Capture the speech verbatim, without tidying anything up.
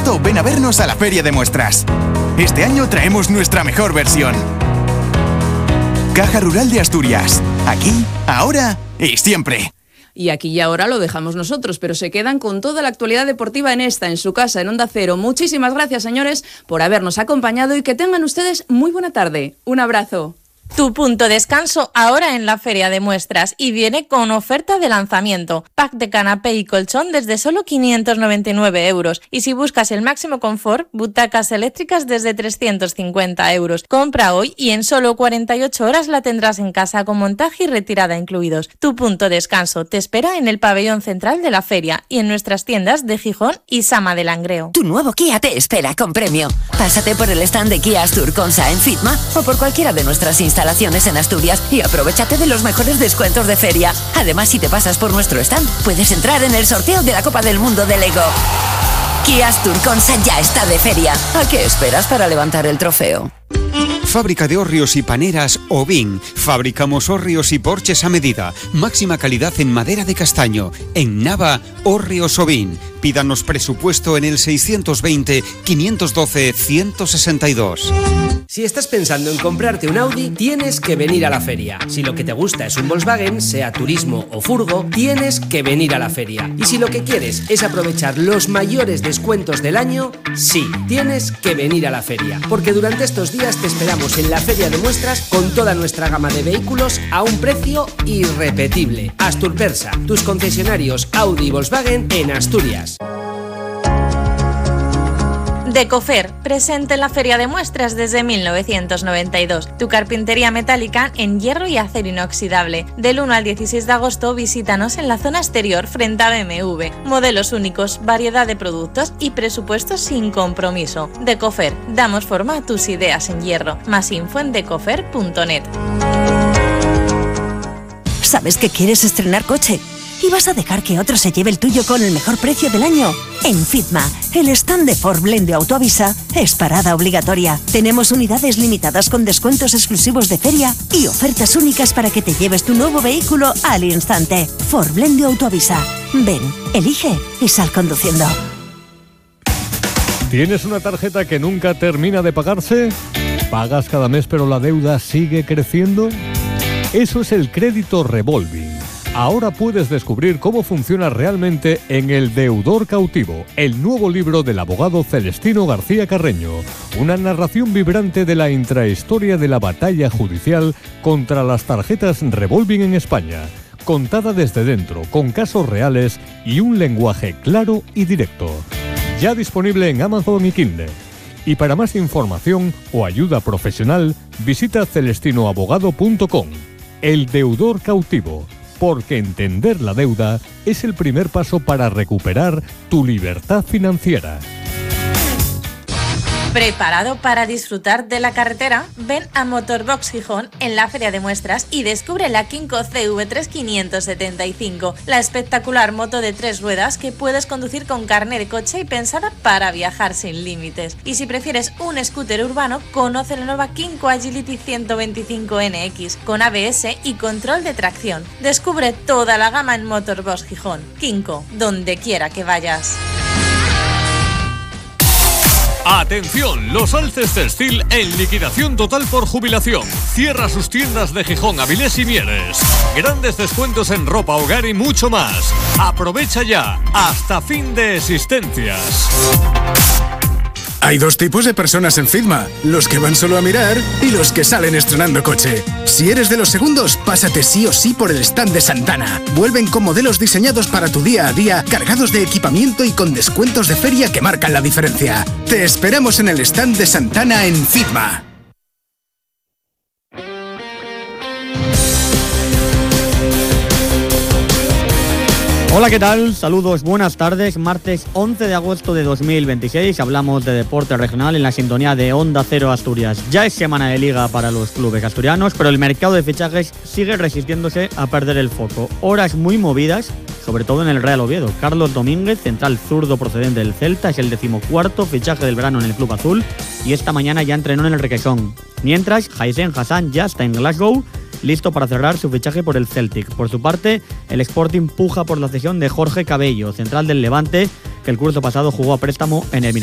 agosto ven a vernos a la Feria de Muestras. Este año traemos nuestra mejor versión. Caja Rural de Asturias. Aquí, ahora y siempre. Y aquí y ahora lo dejamos nosotros, pero se quedan con toda la actualidad deportiva en esta, en su casa, en Onda Cero. Muchísimas gracias, señores, por habernos acompañado y que tengan ustedes muy buena tarde. Un abrazo. Tu punto de descanso ahora en la Feria de Muestras y viene con oferta de lanzamiento. Pack de canapé y colchón desde solo quinientos noventa y nueve euros. Y si buscas el máximo confort, butacas eléctricas desde trescientos cincuenta euros. Compra hoy y en solo cuarenta y ocho horas la tendrás en casa con montaje y retirada incluidos. Tu punto de descanso te espera en el pabellón central de la feria y en nuestras tiendas de Gijón y Sama de Langreo. Tu nuevo Kia te espera con premio. Pásate por el stand de Kia Astur Consa en Fitma o por cualquiera de nuestras instalaciones en Asturias y aprovechate de los mejores descuentos de feria. Además, si te pasas por nuestro stand, puedes entrar en el sorteo de la Copa del Mundo de Lego. Kia Astur Consa ya está de feria. ¿A qué esperas para levantar el trofeo? Fábrica de hórreos y paneras Ovin. Fabricamos hórreos y porches a medida. Máxima calidad en madera de castaño. En Nava, Hórreos Ovin. Pídanos presupuesto en el seiscientos veinte, quinientos doce, ciento sesenta y dos. Si estás pensando en comprarte un Audi, tienes que venir a la feria. Si lo que te gusta es un Volkswagen, sea turismo o furgo, tienes que venir a la feria. Y si lo que quieres es aprovechar los mayores descuentos del año, sí, tienes que venir a la feria. Porque durante estos días te esperamos en la Feria de Muestras con toda nuestra gama de vehículos a un precio irrepetible. Asturpersa, tus concesionarios Audi y Volkswagen en Asturias. Decofer, presente en la Feria de Muestras desde mil novecientos noventa y dos. Tu carpintería metálica en hierro y acero inoxidable. Del uno al dieciséis de agosto visítanos en la zona exterior frente a B M W. Modelos únicos, variedad de productos y presupuestos sin compromiso. Decofer, damos forma a tus ideas en hierro. Más info en decofer punto net. ¿Sabes que quieres estrenar coche? ¿Y vas a dejar que otro se lleve el tuyo con el mejor precio del año? En Fitma, el stand de Ford Blend de Autoavisa es parada obligatoria. Tenemos unidades limitadas con descuentos exclusivos de feria y ofertas únicas para que te lleves tu nuevo vehículo al instante. Ford Blend de Autoavisa. Ven, elige y sal conduciendo. ¿Tienes una tarjeta que nunca termina de pagarse? ¿Pagas cada mes pero la deuda sigue creciendo? Eso es el crédito revolving. Ahora puedes descubrir cómo funciona realmente en El Deudor Cautivo, el nuevo libro del abogado Celestino García Carreño. Una narración vibrante de la intrahistoria de la batalla judicial contra las tarjetas revolving en España, contada desde dentro, con casos reales y un lenguaje claro y directo. Ya disponible en Amazon y Kindle. Y para más información o ayuda profesional, visita celestino abogado punto com. El Deudor Cautivo. Porque entender la deuda es el primer paso para recuperar tu libertad financiera. ¿Preparado para disfrutar de la carretera? Ven a Motorbox Gijón en la Feria de Muestras y descubre la Kinko C V tres quinientos setenta y cinco, la espectacular moto de tres ruedas que puedes conducir con carné de coche y pensada para viajar sin límites. Y si prefieres un scooter urbano, conoce la nueva Kinko Agility ciento veinticinco N X con A B S y control de tracción. Descubre toda la gama en Motorbox Gijón. Kinko, donde quiera que vayas. Atención, los Alces Textil en liquidación total por jubilación. Cierra sus tiendas de Gijón, Avilés y Mieres. Grandes descuentos en ropa, hogar y mucho más. Aprovecha ya, hasta fin de existencias. Hay dos tipos de personas en Fitma, los que van solo a mirar y los que salen estrenando coche. Si eres de los segundos, pásate sí o sí por el stand de Santana. Vuelven con modelos diseñados para tu día a día, cargados de equipamiento y con descuentos de feria que marcan la diferencia. Te esperamos en el stand de Santana en Fitma. Hola, ¿qué tal? Saludos, buenas tardes. Martes once de agosto de dos mil veintiséis. Hablamos de deporte regional en la sintonía de Onda Cero Asturias. Ya es semana de liga para los clubes asturianos, pero el mercado de fichajes sigue resistiéndose a perder el foco. Horas muy movidas, sobre todo en el Real Oviedo. Carlos Domínguez, central zurdo procedente del Celta, es el decimocuarto fichaje del verano en el club azul y esta mañana ya entrenó en el Requesón. Mientras, Haizen Hassan ya está en Glasgow, listo para cerrar su fichaje por el Celtic. Por su parte, el Sporting puja por la cesión de Jorge Cabello, central del Levante, que el curso pasado jugó a préstamo en el